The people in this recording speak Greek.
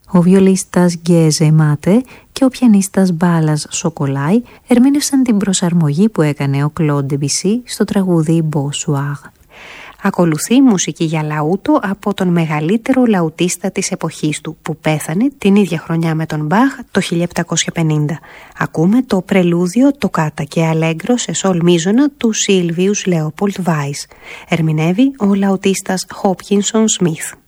Ο βιολίστας Γκέζε Μάτε και ο πιανίστας Μπάλας Σοκολάι ερμήνευσαν την προσαρμογή που έκανε ο Κλοντ Ντεμπισί στο τραγούδι Bonsoir. Ακολουθεί μουσική για λαούτο από τον μεγαλύτερο λαουτίστα της εποχής του, που πέθανε την ίδια χρονιά με τον Μπαχ το 1750. Ακούμε το πρελούδιο «Τοκάτα και αλέγκρο σε σολ μίζωνα» του Σίλβιους Λέοπολτ Βάις. Ερμηνεύει ο λαουτίστας Χόπκινσον Σμιθ.